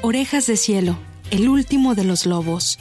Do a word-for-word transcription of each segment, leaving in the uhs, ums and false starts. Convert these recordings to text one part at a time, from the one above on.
Orejas de Cielo, el último de los lobos.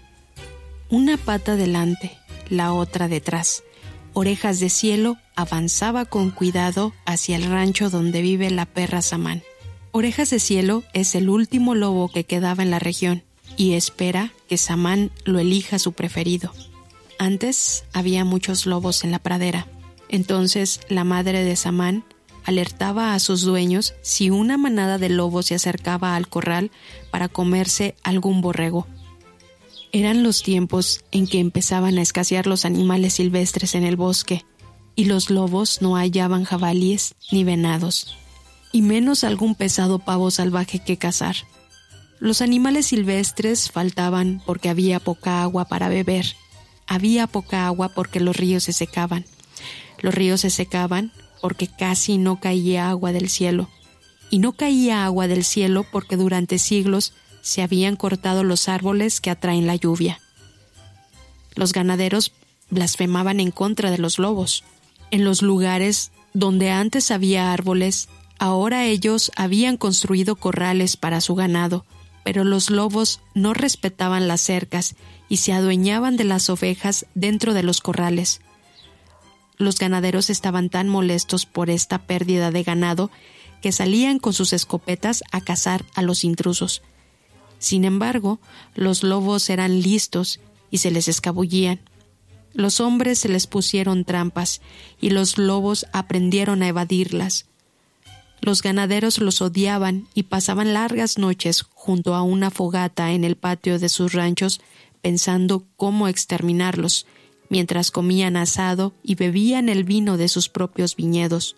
Una pata delante, la otra detrás. Orejas de Cielo avanzaba con cuidado hacia el rancho donde vive la perra Samán. Orejas de Cielo es el último lobo que quedaba en la región y espera que Samán lo elija su preferido. Antes había muchos lobos en la pradera. Entonces la madre de Samán alertaba a sus dueños si una manada de lobos se acercaba al corral para comerse algún borrego. Eran los tiempos en que empezaban a escasear los animales silvestres en el bosque, y los lobos no hallaban jabalíes ni venados, y menos algún pesado pavo salvaje que cazar. Los animales silvestres faltaban porque había poca agua para beber. Había poca agua porque los ríos se secaban. Los ríos se secaban porque casi no caía agua del cielo. Y no caía agua del cielo porque durante siglos se habían cortado los árboles que atraen la lluvia. Los ganaderos blasfemaban en contra de los lobos. En los lugares donde antes había árboles, ahora ellos habían construido corrales para su ganado, pero los lobos no respetaban las cercas y se adueñaban de las ovejas dentro de los corrales. Los ganaderos estaban tan molestos por esta pérdida de ganado que salían con sus escopetas a cazar a los intrusos. Sin embargo, los lobos eran listos y se les escabullían. Los hombres se les pusieron trampas y los lobos aprendieron a evadirlas. Los ganaderos los odiaban y pasaban largas noches junto a una fogata en el patio de sus ranchos pensando cómo exterminarlos, mientras comían asado y bebían el vino de sus propios viñedos.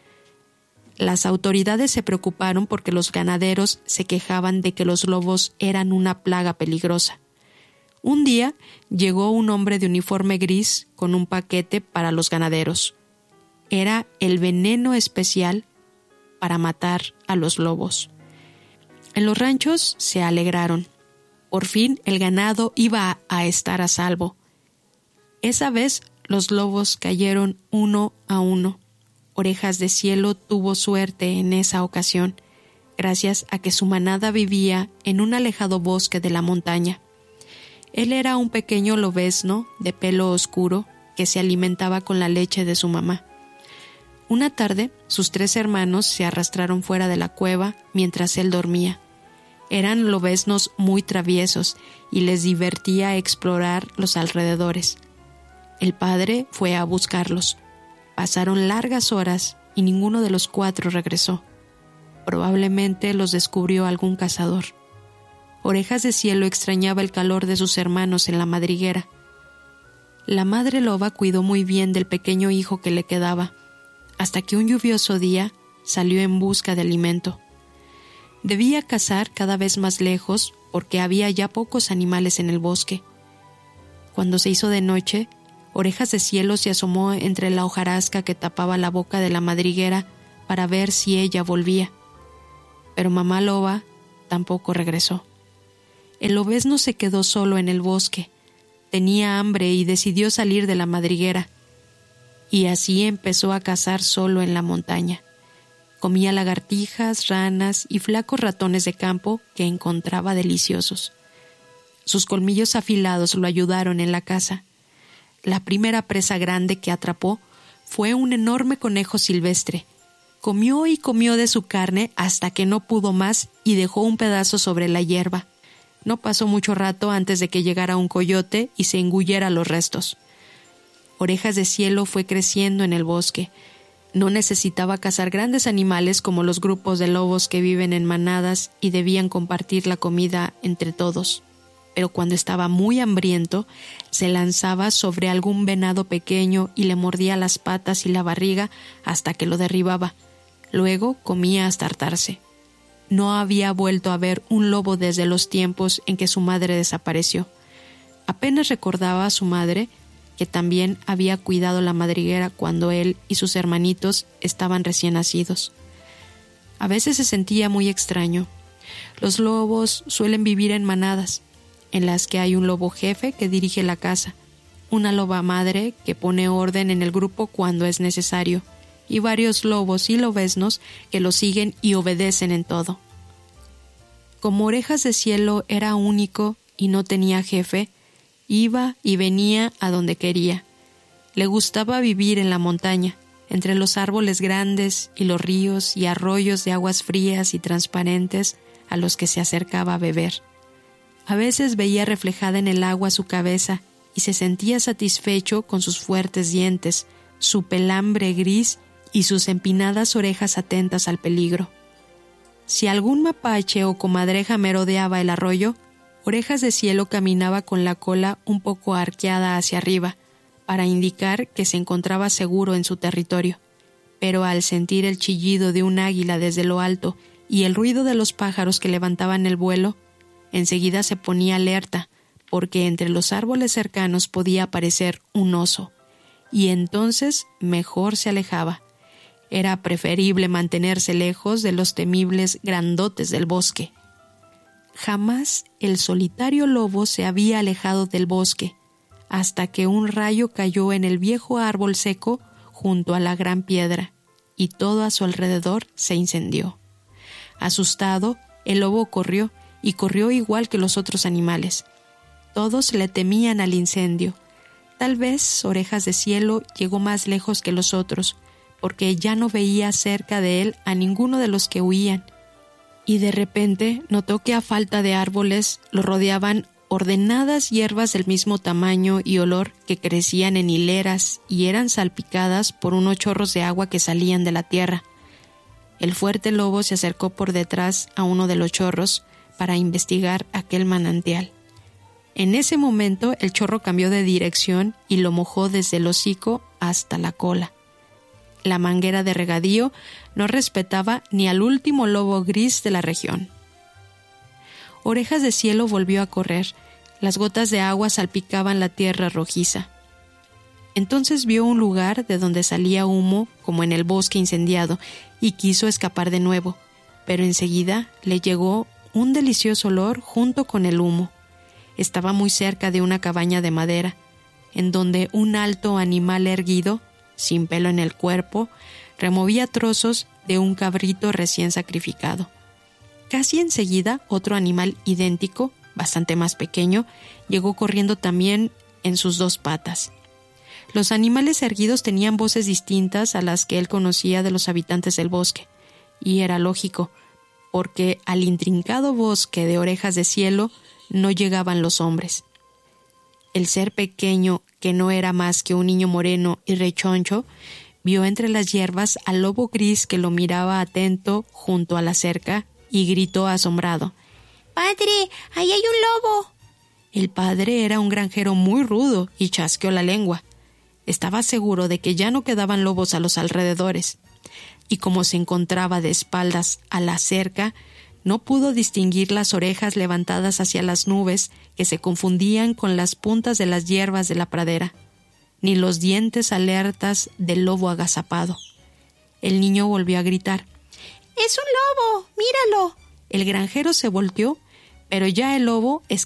Las autoridades se preocuparon porque los ganaderos se quejaban de que los lobos eran una plaga peligrosa. Un día llegó un hombre de uniforme gris con un paquete para los ganaderos. Era el veneno especial para matar a los lobos. En los ranchos se alegraron. Por fin el ganado iba a estar a salvo. Esa vez los lobos cayeron uno a uno. Orejas de Cielo tuvo suerte en esa ocasión, gracias a que su manada vivía en un alejado bosque de la montaña. Él era un pequeño lobezno de pelo oscuro que se alimentaba con la leche de su mamá. Una tarde, sus tres hermanos se arrastraron fuera de la cueva mientras él dormía. Eran lobeznos muy traviesos y les divertía explorar los alrededores. El padre fue a buscarlos. Pasaron largas horas y ninguno de los cuatro regresó. Probablemente los descubrió algún cazador. Orejas de Cielo extrañaba el calor de sus hermanos en la madriguera. La madre loba cuidó muy bien del pequeño hijo que le quedaba, hasta que un lluvioso día salió en busca de alimento. Debía cazar cada vez más lejos porque había ya pocos animales en el bosque. Cuando se hizo de noche, Orejas de Cielo se asomó entre la hojarasca que tapaba la boca de la madriguera para ver si ella volvía. Pero mamá loba tampoco regresó. El lobezno se quedó solo en el bosque. Tenía hambre y decidió salir de la madriguera. Y así empezó a cazar solo en la montaña. Comía lagartijas, ranas y flacos ratones de campo que encontraba deliciosos. Sus colmillos afilados lo ayudaron en la caza. La primera presa grande que atrapó fue un enorme conejo silvestre. Comió y comió de su carne hasta que no pudo más y dejó un pedazo sobre la hierba. No pasó mucho rato antes de que llegara un coyote y se engullera los restos. Orejas de Cielo fue creciendo en el bosque. No necesitaba cazar grandes animales como los grupos de lobos que viven en manadas y debían compartir la comida entre todos. Pero cuando estaba muy hambriento, se lanzaba sobre algún venado pequeño y le mordía las patas y la barriga hasta que lo derribaba. Luego comía hasta hartarse. No había vuelto a ver un lobo desde los tiempos en que su madre desapareció. Apenas recordaba a su madre, que también había cuidado la madriguera cuando él y sus hermanitos estaban recién nacidos. A veces se sentía muy extraño. Los lobos suelen vivir en manadas, en las que hay un lobo jefe que dirige la caza, una loba madre que pone orden en el grupo cuando es necesario, y varios lobos y lobeznos que lo siguen y obedecen en todo. Como Orejas de Cielo era único y no tenía jefe, iba y venía a donde quería. Le gustaba vivir en la montaña, entre los árboles grandes y los ríos y arroyos de aguas frías y transparentes a los que se acercaba a beber. A veces veía reflejada en el agua su cabeza y se sentía satisfecho con sus fuertes dientes, su pelambre gris y sus empinadas orejas atentas al peligro. Si algún mapache o comadreja merodeaba el arroyo, Orejas de Cielo caminaba con la cola un poco arqueada hacia arriba, para indicar que se encontraba seguro en su territorio. Pero al sentir el chillido de un águila desde lo alto y el ruido de los pájaros que levantaban el vuelo, enseguida se ponía alerta, porque entre los árboles cercanos podía aparecer un oso, y entonces mejor se alejaba. Era preferible mantenerse lejos de los temibles grandotes del bosque. Jamás el solitario lobo se había alejado del bosque, hasta que un rayo cayó en el viejo árbol seco junto a la gran piedra, y todo a su alrededor se incendió. Asustado, el lobo corrió, y corrió igual que los otros animales. Todos le temían al incendio. Tal vez Orejas de Cielo llegó más lejos que los otros, porque ya no veía cerca de él a ninguno de los que huían, y de repente notó que a falta de árboles lo rodeaban ordenadas hierbas del mismo tamaño y olor que crecían en hileras y eran salpicadas por unos chorros de agua que salían de la tierra. El fuerte lobo se acercó por detrás a uno de los chorros para investigar aquel manantial. En ese momento el chorro cambió de dirección y lo mojó desde el hocico hasta la cola. La manguera de regadío no respetaba ni al último lobo gris de la región. Orejas de Cielo volvió a correr. Las gotas de agua salpicaban la tierra rojiza. Entonces vio un lugar de donde salía humo, como en el bosque incendiado, y quiso escapar de nuevo, pero enseguida le llegó un delicioso olor junto con el humo. Estaba muy cerca de una cabaña de madera, en donde un alto animal erguido, sin pelo en el cuerpo, removía trozos de un cabrito recién sacrificado. Casi enseguida, otro animal idéntico, bastante más pequeño, llegó corriendo también en sus dos patas. Los animales erguidos tenían voces distintas a las que él conocía de los habitantes del bosque, y era lógico, porque al intrincado bosque de Orejas de Cielo no llegaban los hombres. El ser pequeño, que no era más que un niño moreno y rechoncho, vio entre las hierbas al lobo gris que lo miraba atento junto a la cerca y gritó asombrado: «¡Padre, ahí hay un lobo!». El padre era un granjero muy rudo y chasqueó la lengua. Estaba seguro de que ya no quedaban lobos a los alrededores, y como se encontraba de espaldas a la cerca, no pudo distinguir las orejas levantadas hacia las nubes que se confundían con las puntas de las hierbas de la pradera, ni los dientes alertas del lobo agazapado. El niño volvió a gritar: «¡Es un lobo! ¡Míralo!». El granjero se volteó, pero ya el lobo